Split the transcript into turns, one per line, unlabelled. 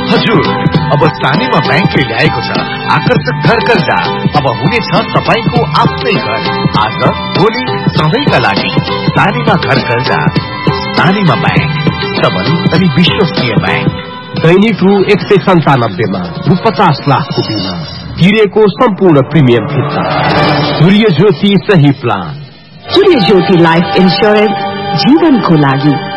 हजुर, अब सानीमा ब्याङ्कले ल्याएको छ आकर्षक घर कर्जा। अब हुनेछ तपाईको आफ्नै घर। आज, भोलि, सधैँका लागि सानीमा घर कर्जा। सानीमा ब्याङ्क, सबल अनि विश्वसनीय ब्याङ्क।
दैनिक रु 197 मा रु 50 लाखको बिमा, तिरेको सम्पूर्ण प्रिमियम फिर्ता। सूर्य ज्योति सही प्लान।
सूर्य ज्योति लाइफ इन्स्योरेन्स, जीवनको लागि।